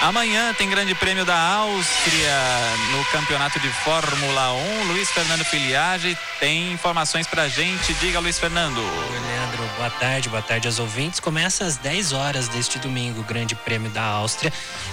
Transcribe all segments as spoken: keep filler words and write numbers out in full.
Amanhã tem Grande Prêmio da Áustria no Campeonato de Fórmula um. Luiz Fernando Filiage tem informações pra gente. Diga, Luiz Fernando. Oi, Leandro. Boa tarde. Boa tarde aos ouvintes. Começa às dez horas deste domingo o Grande Prêmio da Áustria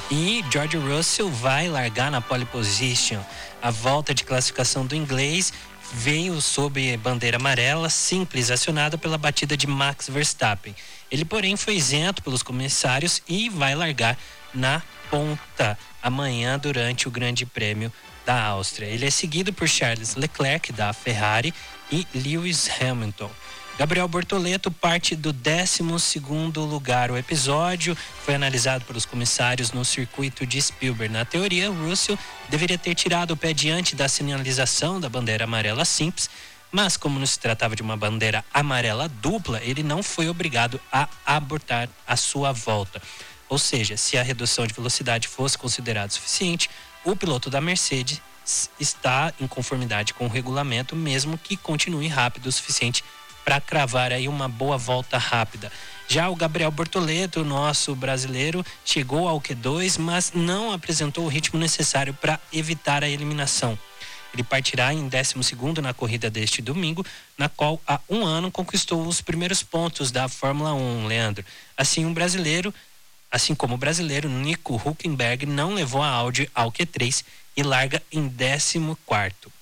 e George Russell vai largar na pole position. A volta de classificação do inglês veio sob bandeira amarela, simples, acionada pela batida de Max Verstappen. Ele, porém, foi isento pelos comissários e vai largar na ponta amanhã durante o Grande Prêmio da Áustria. Ele é seguido por Charles Leclerc, da Ferrari, e Lewis Hamilton. Gabriel Bortoleto parte do décimo segundo lugar. O episódio foi analisado pelos comissários no circuito de Spielberg. Na teoria, Russell deveria ter tirado o pé diante da sinalização da bandeira amarela simples, mas como não se tratava de uma bandeira amarela dupla, ele não foi obrigado a abortar a sua volta. Ou seja, se a redução de velocidade fosse considerada suficiente, o piloto da Mercedes está em conformidade com o regulamento, mesmo que continue rápido o suficiente para cravar aí uma boa volta rápida. Já o Gabriel Bortoleto, nosso brasileiro, chegou ao Q dois, mas não apresentou o ritmo necessário para evitar a eliminação. Ele partirá em décimo segundo na corrida deste domingo, na qual há um ano conquistou os primeiros pontos da Fórmula um, Leandro. Assim, um brasileiro Assim como o brasileiro Nico Hülkenberg não levou a Audi ao Q três e larga em décimo quarto.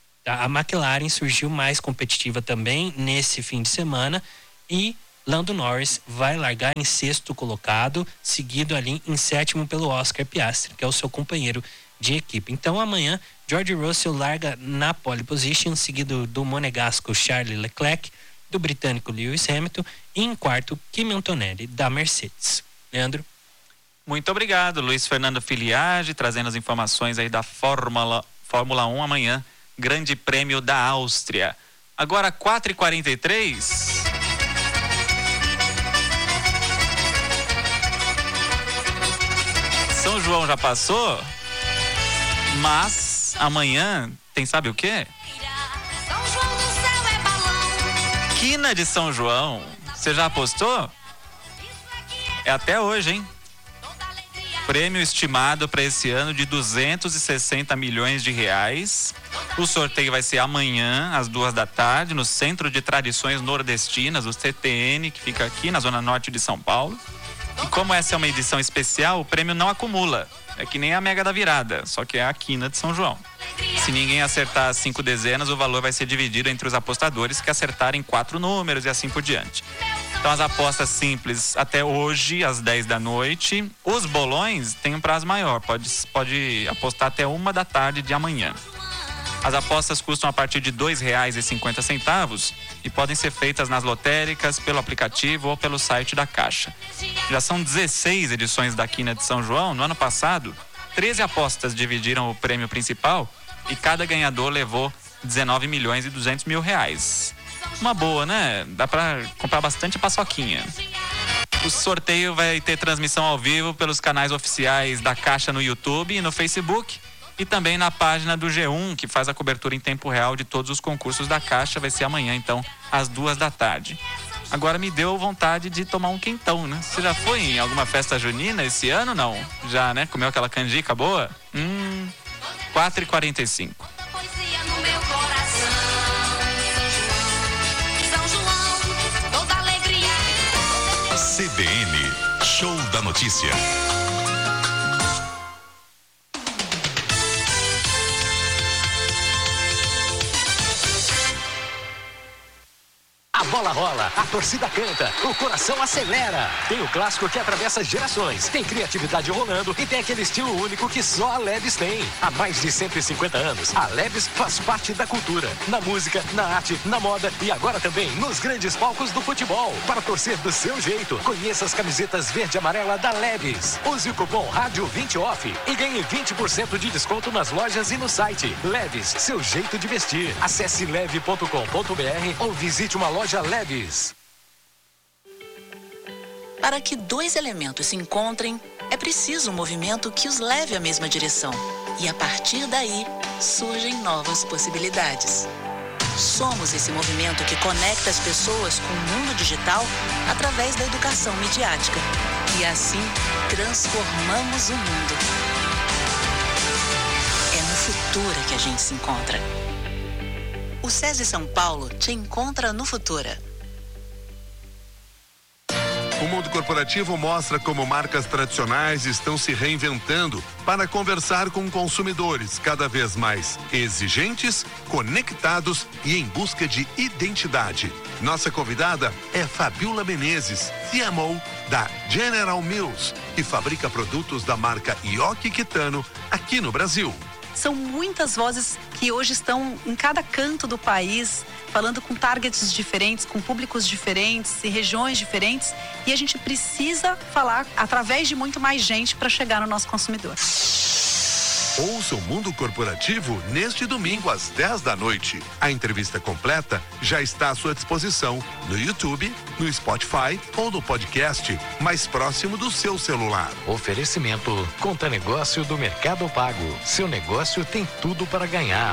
A McLaren surgiu mais competitiva também nesse fim de semana e Lando Norris vai largar em sexto colocado, seguido ali em sétimo pelo Oscar Piastri, que é o seu companheiro de equipe. Então amanhã, George Russell larga na pole position, seguido do monegasco Charles Leclerc, do britânico Lewis Hamilton e em quarto Kimi Antonelli, da Mercedes. Leandro. Muito obrigado, Luiz Fernando Filiage, trazendo as informações aí da Fórmula, Fórmula um amanhã, Grande Prêmio da Áustria. Agora quatro e quarenta e três. São João já passou, mas amanhã tem sabe o quê? Quina de São João. Você já apostou? É até hoje, hein? Prêmio estimado para esse ano de duzentos e sessenta milhões de reais. O sorteio vai ser amanhã, às duas da tarde, no Centro de Tradições Nordestinas, o C T N, que fica aqui na Zona Norte de São Paulo. E como essa é uma edição especial, o prêmio não acumula. É que nem a Mega da Virada, só que é a Quina de São João. Se ninguém acertar as cinco dezenas, o valor vai ser dividido entre os apostadores que acertarem quatro números e assim por diante. Então as apostas simples até hoje, às dez da noite. Os bolões têm um prazo maior, pode, pode apostar até uma da tarde de amanhã. As apostas custam a partir de dois reais e cinquenta centavos e podem ser feitas nas lotéricas, pelo aplicativo ou pelo site da Caixa. Já são dezesseis edições da Quina de São João. No ano passado, treze apostas dividiram o prêmio principal e cada ganhador levou dezenove milhões e duzentos mil reais. Uma boa, né? Dá pra comprar bastante paçoquinha. O sorteio vai ter transmissão ao vivo pelos canais oficiais da Caixa no YouTube e no Facebook e também na página do G um, que faz a cobertura em tempo real de todos os concursos da Caixa. Vai ser amanhã, então, às duas da tarde. Agora me deu vontade de tomar um quentão, né? Você já foi em alguma festa junina esse ano, não? Já, né? Comeu aquela canjica boa? Hum, quatro e quarenta e cinco. C B N, Show da Notícia. A bola rola, a torcida canta, o coração acelera. Tem o clássico que atravessa gerações, tem criatividade rolando e tem aquele estilo único que só a Leves tem. Há mais de cento e cinquenta anos, a Leves faz parte da cultura, na música, na arte, na moda e agora também nos grandes palcos do futebol. Para torcer do seu jeito, conheça as camisetas verde e amarela da Leves. Use o cupom Rádio vinte Off e ganhe vinte por cento de desconto nas lojas e no site. Leves, seu jeito de vestir. Acesse leve ponto com ponto br ou visite uma loja Leves. Para que dois elementos se encontrem, é preciso um movimento que os leve à mesma direção. E a partir daí, surgem novas possibilidades. Somos esse movimento que conecta as pessoas com o mundo digital através da educação midiática. E assim, transformamos o mundo. É no Futura que a gente se encontra. O SESI São Paulo te encontra no Futura. O mundo corporativo mostra como marcas tradicionais estão se reinventando para conversar com consumidores cada vez mais exigentes, conectados e em busca de identidade. Nossa convidada é Fabiola Menezes, C M O da General Mills, que fabrica produtos da marca Yoki Kitano aqui no Brasil. São muitas vozes que hoje estão em cada canto do país, falando com targets diferentes, com públicos diferentes, em regiões diferentes, e a gente precisa falar através de muito mais gente para chegar no nosso consumidor. Ouça o Mundo Corporativo neste domingo às dez da noite. A entrevista completa já está à sua disposição no YouTube, no Spotify ou no podcast mais próximo do seu celular. Oferecimento Conta Negócio do Mercado Pago. Seu negócio tem tudo para ganhar.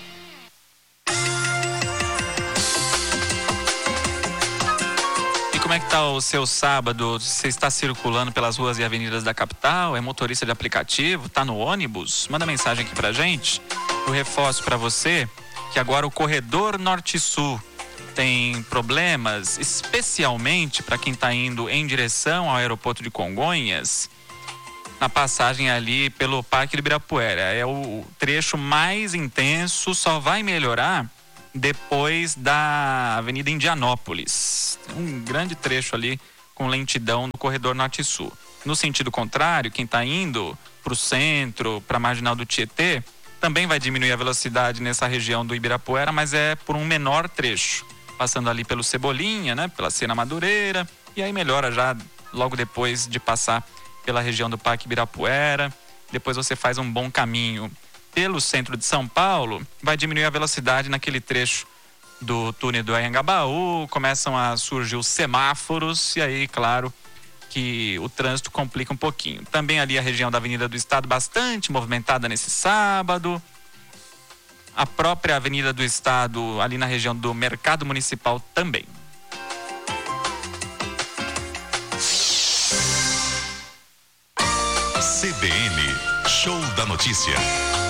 Como é que tá o seu sábado? Você está circulando pelas ruas e avenidas da capital? É motorista de aplicativo? Tá no ônibus? Manda mensagem aqui pra gente. Eu reforço pra você que agora o corredor Norte-Sul tem problemas, especialmente para quem tá indo em direção ao aeroporto de Congonhas, na passagem ali pelo Parque do Ibirapuera. É o trecho mais intenso, só vai melhorar depois da Avenida Indianópolis. Tem um grande trecho ali com lentidão no corredor Norte-Sul. No sentido contrário, quem está indo para o centro, para a Marginal do Tietê, também vai diminuir a velocidade nessa região do Ibirapuera, mas é por um menor trecho, passando ali pelo Cebolinha, né, pela Sena Madureira, e aí melhora já logo depois de passar pela região do Parque Ibirapuera. Depois você faz um bom caminho pelo centro de São Paulo, vai diminuir a velocidade naquele trecho do túnel do Anhangabaú, começam a surgir os semáforos e aí, claro, que o trânsito complica um pouquinho. Também ali a região da Avenida do Estado bastante movimentada nesse sábado. A própria Avenida do Estado ali na região do Mercado Municipal também. C B N, Show da Notícia.